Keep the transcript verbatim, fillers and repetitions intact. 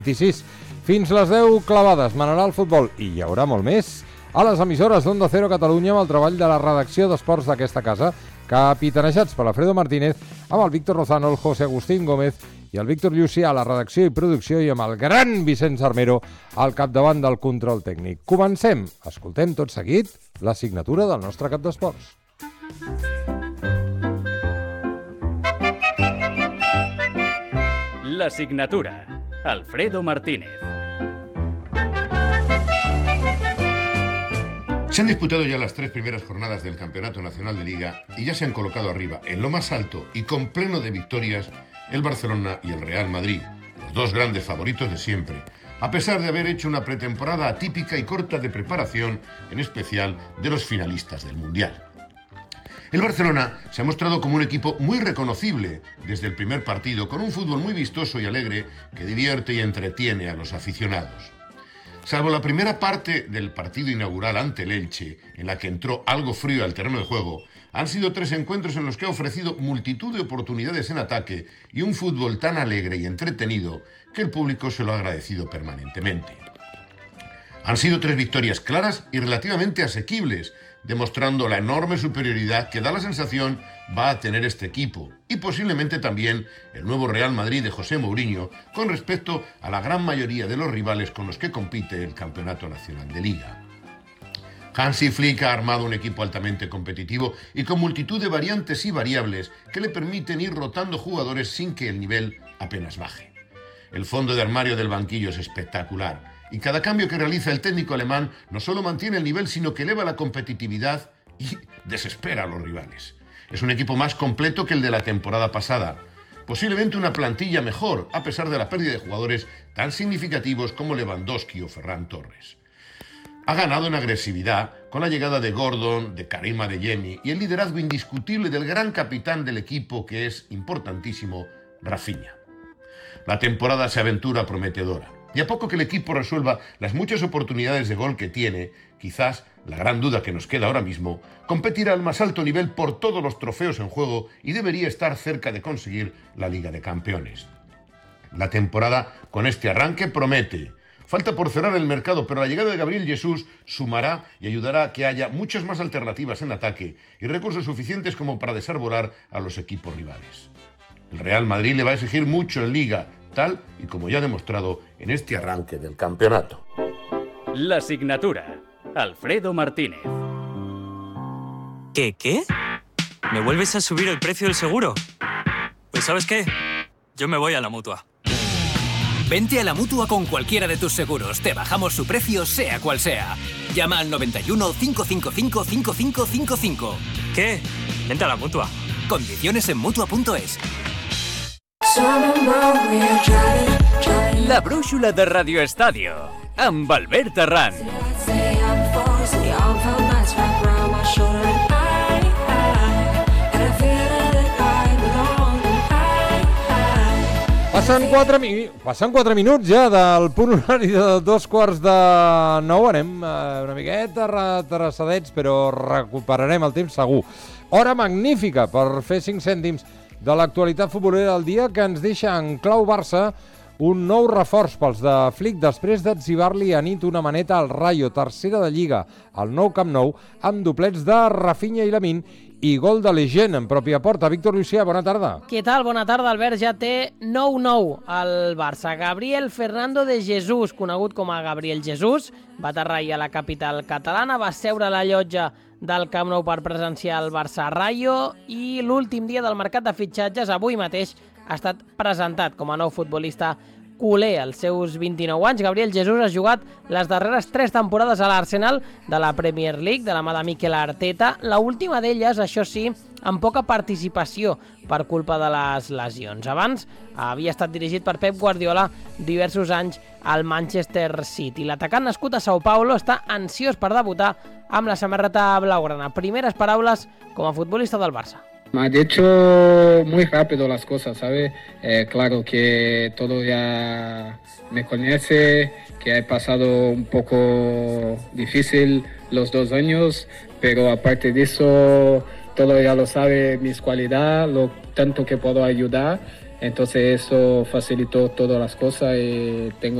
vint-i-sis. Fins les deu clavades manarà el futbol i hi haurà molt més a les emissores d'Onda Cero Catalunya amb el treball de la redacció d'esports d'aquesta casa, capitanejats per Alfredo Martínez, amb el Víctor Lozano, el José Agustín Gómez i el Víctor Llucià a la redacció i producció i amb el gran Vicenç Armero al capdavant del control tècnic. Comencem. Escoltem tot seguit la signatura del nostre cap d'esports. La signatura. Alfredo Martínez. Se han disputado ya las tres primeras jornadas del Campeonato Nacional de Liga y ya se han colocado arriba, en lo más alto y con pleno de victorias, el Barcelona y el Real Madrid, los dos grandes favoritos de siempre, a pesar de haber hecho una pretemporada atípica y corta de preparación, en especial de los finalistas del Mundial. El Barcelona se ha mostrado como un equipo muy reconocible desde el primer partido, con un fútbol muy vistoso y alegre que divierte y entretiene a los aficionados. Salvo la primera parte del partido inaugural ante el Elche, en la que entró algo frío al terreno de juego, han sido tres encuentros en los que ha ofrecido multitud de oportunidades en ataque y un fútbol tan alegre y entretenido que el público se lo ha agradecido permanentemente. Han sido tres victorias claras y relativamente asequibles, demostrando la enorme superioridad que da la sensación va a tener este equipo y posiblemente también el nuevo Real Madrid de José Mourinho con respecto a la gran mayoría de los rivales con los que compite el Campeonato Nacional de Liga. Hansi Flick ha armado un equipo altamente competitivo y con multitud de variantes y variables que le permiten ir rotando jugadores sin que el nivel apenas baje. El fondo de armario del banquillo es espectacular y cada cambio que realiza el técnico alemán no solo mantiene el nivel, sino que eleva la competitividad y desespera a los rivales. Es un equipo más completo que el de la temporada pasada, posiblemente una plantilla mejor, a pesar de la pérdida de jugadores tan significativos como Lewandowski o Ferran Torres. Ha ganado en agresividad con la llegada de Gordon, de Karim Adeyemi y el liderazgo indiscutible del gran capitán del equipo, que es importantísimo, Rafinha. La temporada se aventura prometedora. Y a poco que el equipo resuelva las muchas oportunidades de gol que tiene, quizás la gran duda que nos queda ahora mismo, competirá al más alto nivel por todos los trofeos en juego y debería estar cerca de conseguir la Liga de Campeones. La temporada con este arranque promete. Falta por cerrar el mercado, pero la llegada de Gabriel Jesús sumará y ayudará a que haya muchas más alternativas en ataque y recursos suficientes como para desarbolar a los equipos rivales. El Real Madrid le va a exigir mucho en Liga, tal y como ya ha demostrado en este arranque del campeonato. La signatura. Alfredo Martínez. ¿Qué, qué? ¿Me vuelves a subir el precio del seguro? Pues ¿sabes qué? Yo me voy a la Mutua. Vente a la Mutua con cualquiera de tus seguros. Te bajamos su precio, sea cual sea. Llama al noventa y uno, cinco cinco cinco, cinco cinco cinco cinco. ¿Qué? Vente a la Mutua. Condiciones en Mutua punto es. La brúixola de Radio Estadio, amb Albert Arran. Passen quatre, mi... Passen quatre minuts ja del punt horari de dos quarts de nou. Anem eh, una miqueta retrasadets, però recuperarem el temps segur. Hora magnífica per fer cinc cèntims de l'actualitat futbolera del dia, que ens deixa en clau Barça un nou reforç pels de Flick després d'etzibar-li a nit una maneta al Rayo, tercera de Lliga, al nou Camp Nou, amb doblets de Rafinha i Lamine i gol de Legend en pròpia porta. Víctor Llucià, bona tarda. Què tal? Bona tarda, Albert. Ja té nou nou al Barça. Gabriel Fernando de Jesús, conegut com a Gabriel Jesús, va aterrar a la capital catalana, va seure a la llotja del Camp Nou per presenciar el Barça-Rayo i l'últim dia del mercat de fitxatges, avui mateix, ha estat presentat com a nou futbolista culer. Als seus vint-i-nou anys, Gabriel Jesús ha jugat les darreres tres temporades a l'Arsenal de la Premier League, de la mà de Mikel Arteta, la última d'elles, això sí, amb poca participació per culpa de les lesions. Abans havia estat dirigit per Pep Guardiola diversos anys al Manchester City. L'atacant nascut a Sao Paulo està ansiós per debutar amb la samarreta blaugrana. Primeres paraules com a futbolista del Barça. Me ha dicho muy rápido las cosas, ¿sabes? Eh, claro que todo ya me conoce, que he pasado un poco difícil los dos años, pero aparte de eso, todo ya lo sabe, mis cualidades, lo tanto que puedo ayudar. entonces eso facilitó todas las cosas y tengo